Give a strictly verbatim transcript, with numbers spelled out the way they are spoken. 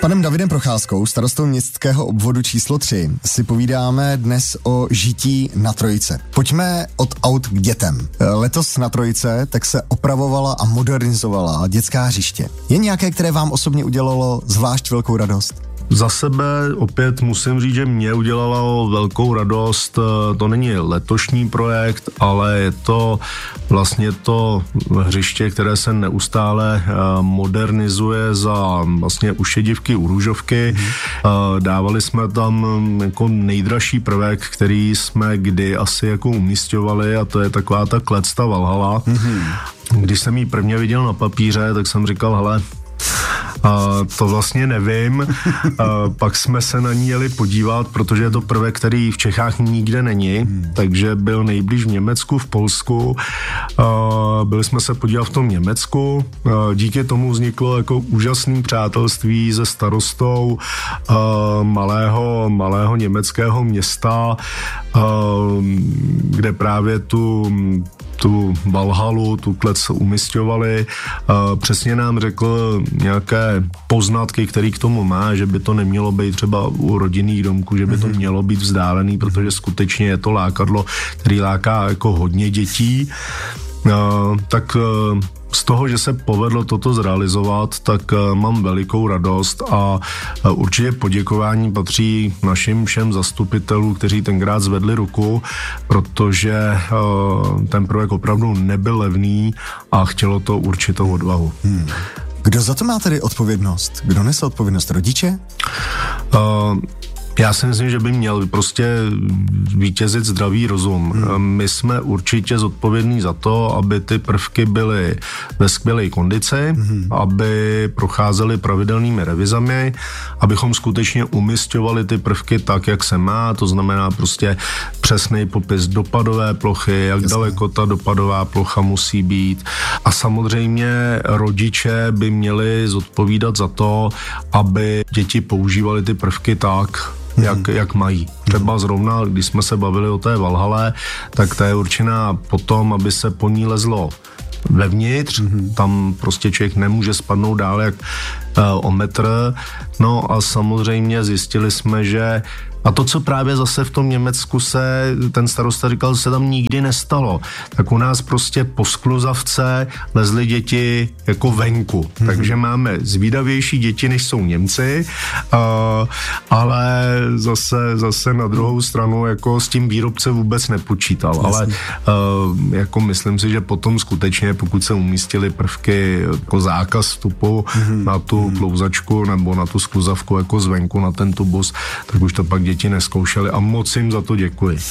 panem Davidem Procházkou, starostou městského obvodu číslo tři, si povídáme dnes o žití na Trojice. Pojďme od aut k dětem. Letos na Trojice tak se opravovala a modernizovala dětská hřiště. Je nějaké, které vám osobně udělalo zvlášť velkou radost? Za sebe opět musím říct, že mě udělalo velkou radost. To není letošní projekt, ale je to vlastně to hřiště, které se neustále modernizuje za vlastně ušedivky u Růžovky. Mm. Dávali jsme tam jako nejdražší prvek, který jsme kdy asi jako umísťovali, a to je taková ta klecta Valhalla. Mm. Když jsem ji prvně viděl na papíře, tak jsem říkal, hele, Uh, to vlastně nevím, uh, pak jsme se na ní jeli podívat, protože je to prvek, který v Čechách nikde není, hmm. takže byl nejblíž v Německu, v Polsku, uh, byli jsme se podívat v tom Německu, uh, díky tomu vzniklo jako úžasné přátelství se starostou uh, malého, malého německého města, uh, kde právě tu tu Valhalu, tu klec umisťovali. Uh, přesně nám řekl nějaké poznatky, který k tomu má, že by to nemělo být třeba u rodinných domků, že by to mělo být vzdálený, protože skutečně je to lákadlo, který láká jako hodně dětí. Uh, tak uh, z toho, že se povedlo toto zrealizovat, tak uh, mám velikou radost a uh, určitě poděkování patří našim všem zastupitelům, kteří tenkrát zvedli ruku, protože uh, ten projekt opravdu nebyl levný a chtělo to určitou odvahu. Hmm. Kdo za to má tedy odpovědnost? Kdo nese odpovědnost? Rodiče? Uh, Já si myslím, že by měl prostě vítězit zdravý rozum. Hmm. My jsme určitě zodpovědní za to, aby ty prvky byly ve skvělé kondici, hmm. aby procházely pravidelnými revizami, abychom skutečně umisťovali ty prvky tak, jak se má, to znamená prostě přesný popis dopadové plochy, jak Jasně. daleko ta dopadová plocha musí být. A samozřejmě rodiče by měli zodpovídat za to, aby děti používali ty prvky tak, Jak, jak mají. Třeba zrovna, když jsme se bavili o té Valhale, tak ta je určená potom, aby se po ní lezlo vevnitř, mm-hmm. tam prostě člověk nemůže spadnout dál jak uh, o metr. No a samozřejmě zjistili jsme, že a to, co právě zase v tom Německu se, ten starosta říkal, se tam nikdy nestalo, tak u nás prostě po skluzavce lezly děti jako venku. Mm-hmm. Takže máme zvídavější děti, než jsou Němci, uh, ale zase, zase na druhou stranu jako s tím výrobce vůbec nepočítal. Jasně. Ale uh, jako myslím si, že potom skutečně, pokud se umístily prvky jako zákaz vstupu mm-hmm. na tu mm-hmm. klouzačku nebo na tu skluzavku jako zvenku, na ten tubus, tak už to pak děti neskoušeli a moc jim za to děkuji.